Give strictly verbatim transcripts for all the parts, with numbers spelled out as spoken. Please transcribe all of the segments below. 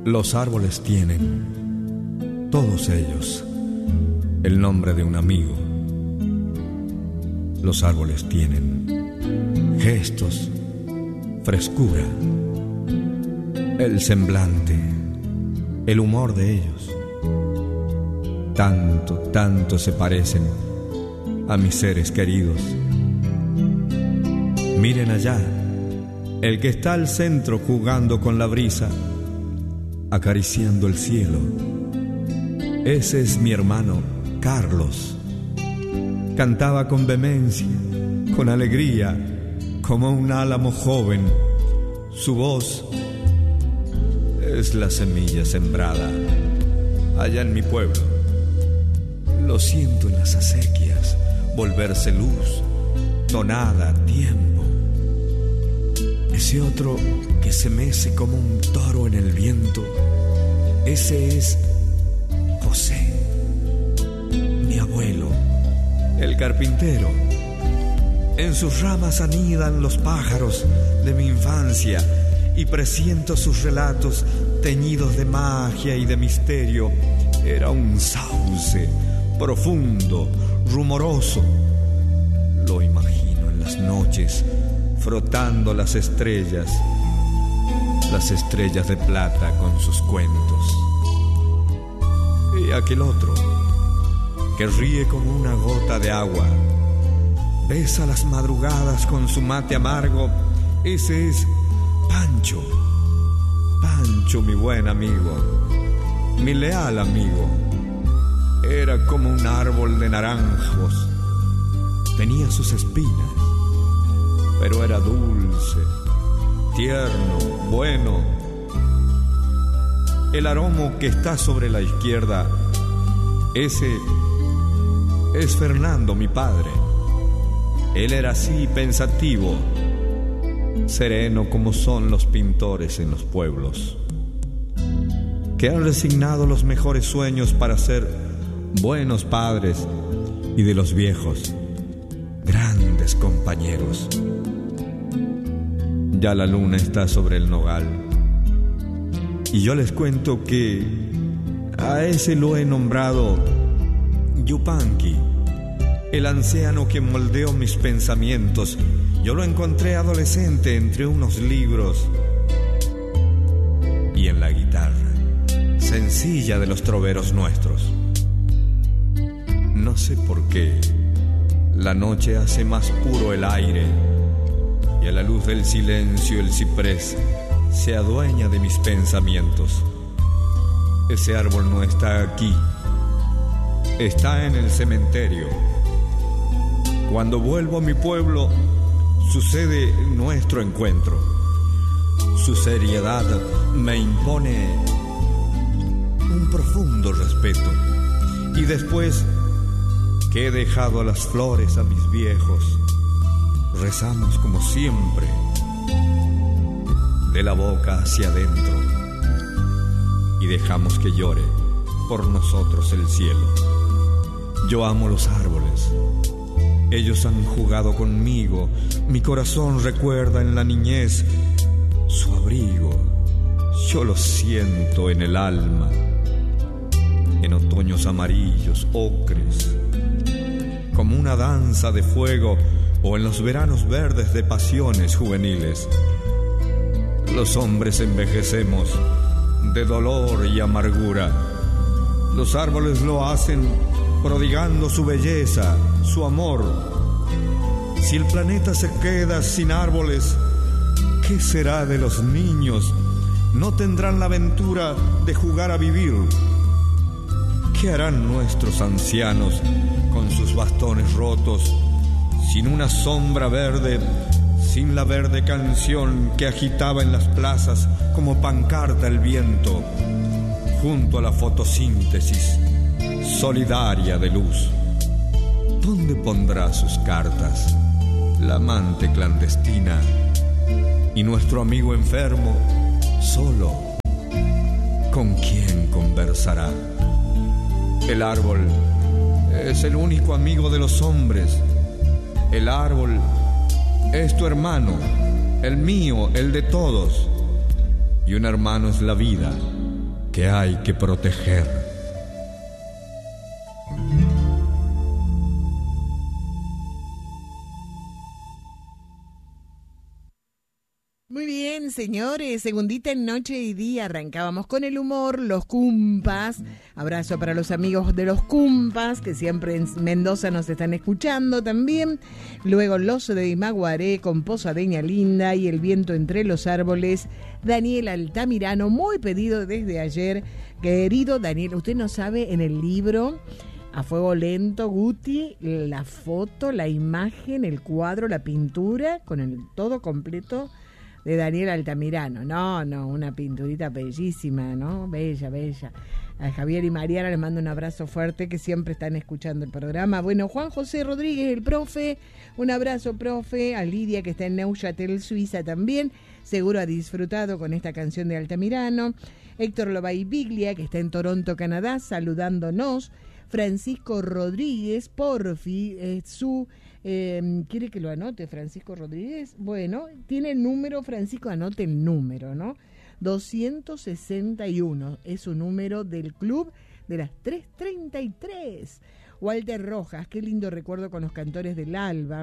Los árboles tienen, todos ellos, el nombre de un amigo. Los árboles tienen gestos, frescura, el semblante, el humor de ellos. Tanto, tanto se parecen a mis seres queridos. Miren allá, el que está al centro jugando con la brisa, acariciando el cielo. Ese es mi hermano Carlos. Cantaba con vehemencia, con alegría, como un álamo joven. Su voz es la semilla sembrada allá en mi pueblo. Lo siento en las acequias, volverse luz, tonada, tiempo. Ese otro que se mece como un toro en el viento, ese es José, mi abuelo, el carpintero. En sus ramas anidan los pájaros de mi infancia y presiento sus relatos teñidos de magia y de misterio. Era un sauce profundo, rumoroso. Lo imagino en las noches frotando las estrellas, las estrellas de plata con sus cuentos. Y aquel otro que ríe como una gota de agua, besa las madrugadas con su mate amargo, ese es Pancho. Pancho, mi buen amigo, mi leal amigo. Era como un árbol de naranjos, tenía sus espinas, pero era dulce, tierno, bueno. El aromo que está sobre la izquierda, ese es Fernando, mi padre. Él era así, pensativo, sereno como son los pintores en los pueblos, que han resignado los mejores sueños para ser buenos padres y de los viejos, grandes compañeros. Ya la luna está sobre el nogal y yo les cuento que a ese lo he nombrado Yupanqui, el anciano que moldeó mis pensamientos. Yo lo encontré adolescente entre unos libros y en la guitarra sencilla de los troveros nuestros. No sé por qué la noche hace más puro el aire y a la luz del silencio el ciprés se adueña de mis pensamientos. Ese árbol no está aquí, está en el cementerio. Cuando vuelvo a mi pueblo sucede nuestro encuentro. Su seriedad me impone un profundo respeto. Y después que he dejado las flores a mis viejos, rezamos como siempre, de la boca hacia adentro, y dejamos que llore por nosotros el cielo. Yo amo los árboles, ellos han jugado conmigo, mi corazón recuerda en la niñez su abrigo, yo lo siento en el alma, en otoños amarillos, ocres, como una danza de fuego, o en los veranos verdes de pasiones juveniles. Los hombres envejecemos de dolor y amargura. Los árboles lo hacen prodigando su belleza, su amor. Si el planeta se queda sin árboles, ¿qué será de los niños? No tendrán la aventura de jugar a vivir. ¿Qué harán nuestros ancianos con sus bastones rotos, sin una sombra verde, sin la verde canción que agitaba en las plazas como pancarta el viento, junto a la fotosíntesis solidaria de luz? ¿Dónde pondrá sus cartas la amante clandestina y nuestro amigo enfermo solo? ¿Con quién conversará? El árbol es el único amigo de los hombres. El árbol es tu hermano, el mío, el de todos. Y un hermano es la vida, que hay que proteger. Muy bien, señores, segundita en Noche y Día, arrancábamos con el humor, los cumpas, abrazo para los amigos de los cumpas, que siempre en Mendoza nos están escuchando también, luego los de Imaguaré con Posadeña Linda y El viento entre los árboles, Daniel Altamirano, muy pedido desde ayer, querido Daniel, usted no sabe en el libro... A fuego lento, Guti, la foto, la imagen, el cuadro, la pintura, con el todo completo de Daniel Altamirano. No, no, una pinturita bellísima, ¿no? Bella, bella. A Javier y Mariana les mando un abrazo fuerte, que siempre están escuchando el programa. Bueno, Juan José Rodríguez, el profe, un abrazo, profe. A Lidia, que está en Neuchâtel, Suiza también. Seguro ha disfrutado con esta canción de Altamirano. Héctor Lobay Biglia, que está en Toronto, Canadá, saludándonos. Francisco Rodríguez, porfi, eh, su, eh, ¿quiere que lo anote Francisco Rodríguez? Bueno, tiene el número, Francisco, anote el número, ¿no? doscientos sesenta y uno, es su número del club de las tres treinta y tres. Walter Rojas, qué lindo recuerdo con los cantores del Alba.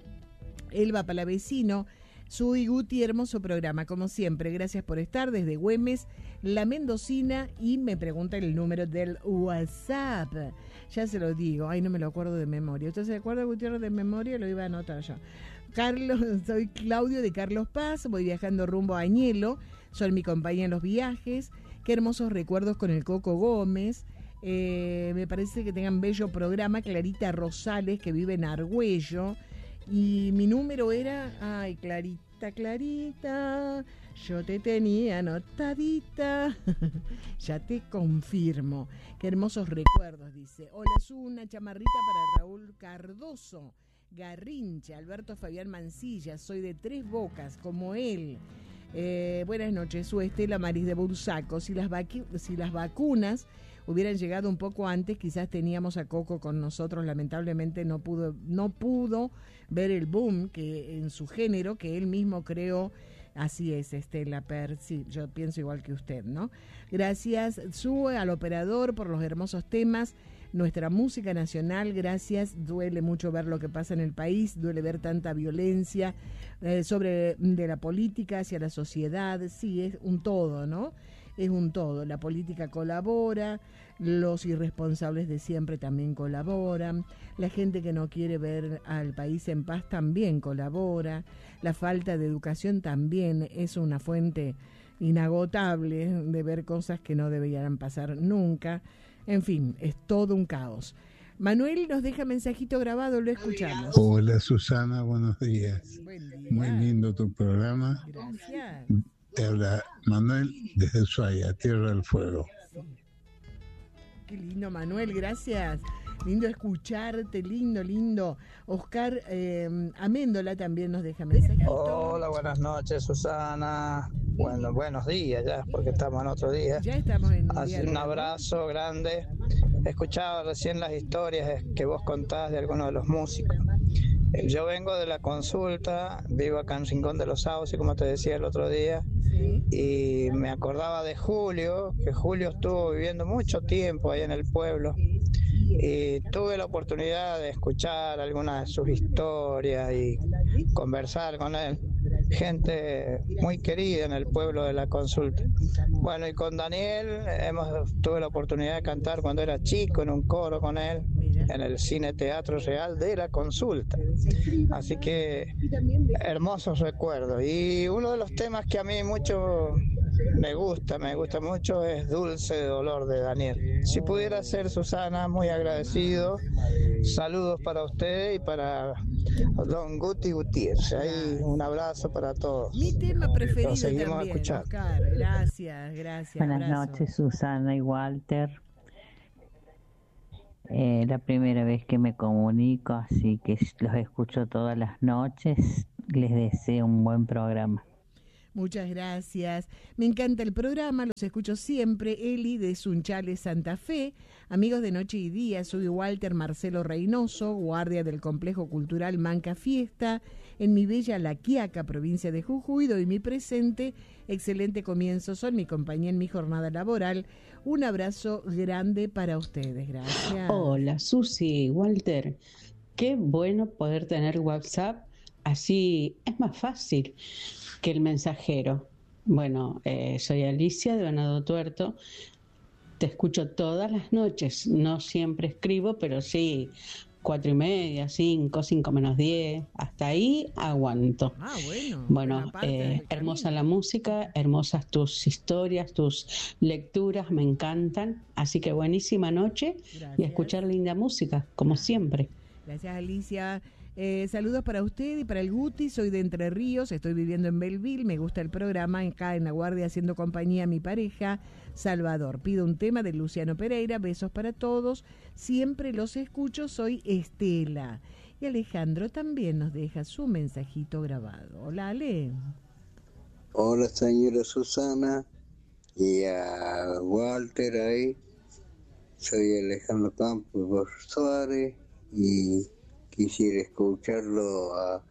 Elba Palavecino, Sui Guti, hermoso programa, como siempre, gracias por estar desde Güemes, La Mendocina, y me pregunta el número del WhatsApp, ya se lo digo, ay, no me lo acuerdo de memoria. ¿Usted se acuerda, Gutiérrez, de memoria? Lo iba a anotar yo. Carlos, soy Claudio de Carlos Paz, voy viajando rumbo a Añelo, son mi compañía en los viajes, qué hermosos recuerdos con el Coco Gómez, eh, me parece que tengan bello programa. Clarita Rosales, que vive en Argüello, y mi número era, ay, Clarita, Clarita, yo te tenía anotadita, ya te confirmo. Qué hermosos recuerdos, dice. Hola, es una chamarrita para Raúl Cardoso, Garrincha, Alberto Fabián Mancilla, soy de Tres Bocas, como él. Eh, buenas noches, su Estela Maris de Bursaco. Si las, vacu- si las vacunas hubieran llegado un poco antes, quizás teníamos a Coco con nosotros. Lamentablemente no pudo, no pudo ver el boom que en su género que él mismo creó. Así es, Estela Per, sí, yo pienso igual que usted, ¿no? Gracias, Sue, al operador, por los hermosos temas, nuestra música nacional, gracias. Duele mucho ver lo que pasa en el país, duele ver tanta violencia eh, sobre de la política hacia la sociedad. Sí, es un todo, ¿no? Es un todo. La política colabora, los irresponsables de siempre también colaboran, la gente que no quiere ver al país en paz también colabora, la falta de educación también es una fuente inagotable de ver cosas que no deberían pasar nunca. En fin, es todo un caos. Manuel nos deja mensajito grabado, lo escuchamos. Hola, Susana, buenos días. Buen día. Muy lindo tu programa. Gracias. Te habla Manuel desde Ushuaia, Tierra del Fuego. Sí. Qué lindo, Manuel, gracias. Lindo escucharte, lindo, lindo. Oscar eh, Améndola también nos deja mensajito. Hola, buenas noches, Susana. Bueno, buenos días ya, porque estamos en otro día. Ya estamos en un Así día un nuevo. abrazo grande. Escuchaba recién las historias que vos contás de algunos de los músicos. Yo vengo de la consulta, vivo acá en Rincón de los Sauces, como te decía el otro día, Sí. y me acordaba de Julio, que Julio estuvo viviendo mucho tiempo ahí en el pueblo, y tuve la oportunidad de escuchar algunas de sus historias y conversar con él. Gente muy querida en el pueblo de la consulta. Bueno, y con Daniel hemos tuve la oportunidad de cantar cuando era chico en un coro con él, Mira. en el Cine Teatro Real de la Consulta. Así que hermosos recuerdos. Y uno de los temas que a mí mucho me gusta, me gusta mucho es Dulce de Dolor de Daniel. Si pudiera ser, Susana, muy agradecido. Saludos para usted y para don Guti Gutiérrez. Ahí un abrazo para todos. Mi tema preferido Lo seguimos también, escuchando. Oscar. Gracias, gracias. Buenas abrazo. noches, Susana y Walter. Eh, la primera vez que me comunico, así que los escucho todas las noches. Les deseo un buen programa. Muchas gracias. Me encanta el programa, los escucho siempre. Eli de Sunchales, Santa Fe. Amigos de Noche y Día, soy Walter Marcelo Reynoso, guardia del Complejo Cultural Manca Fiesta, en mi bella La Quiaca, provincia de Jujuy. Doy mi presente. Excelente comienzo, son mi compañía en mi jornada laboral. Un abrazo grande para ustedes. Gracias. Hola, Susi, Walter. Qué bueno poder tener WhatsApp. Así es más fácil que el mensajero. Bueno, eh, soy Alicia de Venado Tuerto. Te escucho todas las noches. No siempre escribo, pero sí, cuatro y media, cinco, cinco menos diez. Hasta ahí aguanto. Ah, bueno. Bueno, eh, hermosa la música, hermosas tus historias, tus lecturas, me encantan. Así que buenísima noche. Gracias. Y a escuchar linda música, como siempre. Gracias, Alicia. Eh, saludos para usted y para el Guti, soy de Entre Ríos, estoy viviendo en Belleville, me gusta el programa, acá en La Guardia haciendo compañía a mi pareja, Salvador. Pido un tema de Luciano Pereira, besos para todos, siempre los escucho, soy Estela. Y Alejandro también nos deja su mensajito grabado. Hola, Ale. Hola, señora Susana y a Walter ahí, soy Alejandro Campos Suárez y quisiera escucharlo a,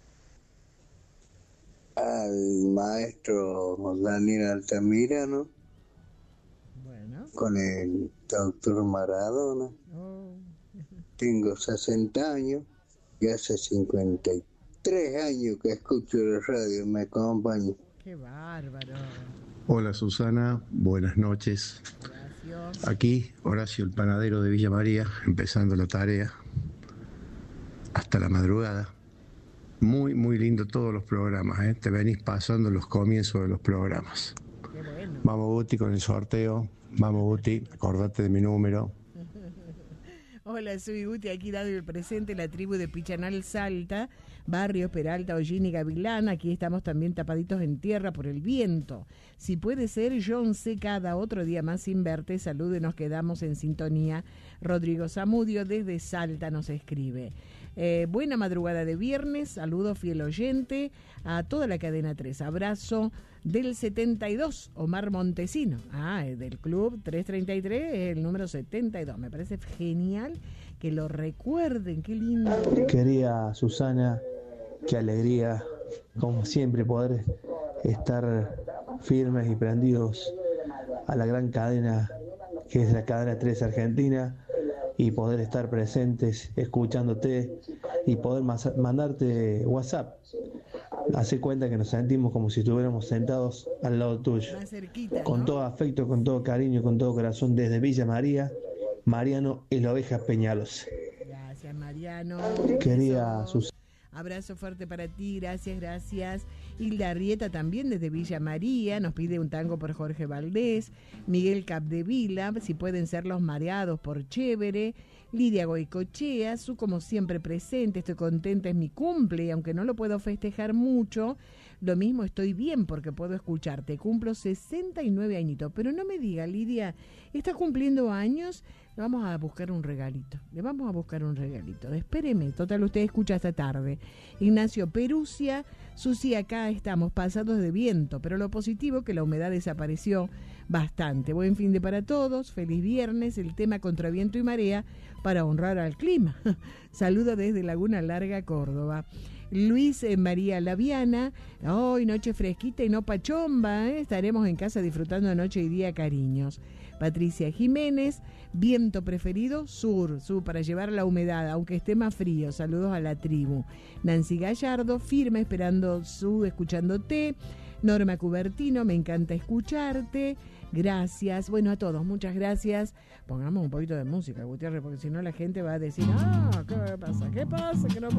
al maestro Daniel Altamirano, bueno, con el doctor Maradona. Oh. Tengo sesenta años y hace cincuenta y tres años que escucho la radio, me acompaña. ¡Qué bárbaro! Hola Susana, buenas noches. Gracias. Aquí Horacio el panadero de Villa María, empezando la tarea. Hasta la madrugada. Muy, muy lindo todos los programas, ¿eh? Te venís pasando los comienzos de los programas. Qué bueno. Vamos, Guti, con el sorteo. Vamos, Guti, acordate de mi número. Hola, soy Guti, aquí dado el presente, la tribu de Pichanal Salta, Barrios Peralta, Hollín y Gavilán. Aquí estamos también tapaditos en tierra por el viento. Si puede ser, John C. cada otro día más sin verte. Salude, nos quedamos en sintonía. Rodrigo Zamudio desde Salta nos escribe. Eh, buena madrugada de viernes, saludo fiel oyente a toda la cadena tres. Abrazo del setenta y dos, Omar Montesino. Ah, del club trescientos treinta y tres, el número setenta y dos. Me parece genial que lo recuerden, qué lindo. Querida Susana, qué alegría, como siempre, poder estar firmes y prendidos a la gran cadena que es la cadena tres Argentina, y poder estar presentes escuchándote y poder mas- mandarte WhatsApp. Hace cuenta que nos sentimos como si estuviéramos sentados al lado tuyo. Más cerquita, con ¿no? todo afecto, con todo cariño, con todo corazón, desde Villa María, Mariano y la Oveja Peñalos. Gracias, Mariano. Querida Susana. Abrazo fuerte para ti, gracias, gracias. Hilda Arrieta también desde Villa María, nos pide un tango por Jorge Valdés. Miguel Capdevila, si pueden ser Los Mareados por Chévere. Lidia Goicochea, su como siempre presente, estoy contenta, es mi cumple y aunque no lo puedo festejar mucho, lo mismo estoy bien porque puedo escucharte. Cumplo sesenta y nueve añitos, pero no me diga, Lidia, ¿estás cumpliendo años? Le vamos a buscar un regalito, le vamos a buscar un regalito. Espéreme, total, usted escucha esta tarde. Ignacio Perusia, Susi, acá estamos pasados de viento, pero lo positivo que la humedad desapareció bastante. Buen fin de para todos, feliz viernes, el tema contra viento y marea para honrar al clima. Saludo desde Laguna Larga, Córdoba. Luis eh, María Laviana, hoy noche fresquita y no pachomba, ¿eh? Estaremos en casa disfrutando de noche y día, cariños. Patricia Jiménez, viento preferido, sur, sur, para llevar la humedad, aunque esté más frío. Saludos a la tribu. Nancy Gallardo, firme, esperando su, escuchándote. Norma Cubertino, me encanta escucharte. Gracias. Bueno, a todos, muchas gracias. Pongamos un poquito de música, Gutiérrez, porque si no la gente va a decir, ah, ¿qué pasa? ¿Qué pasa? Que no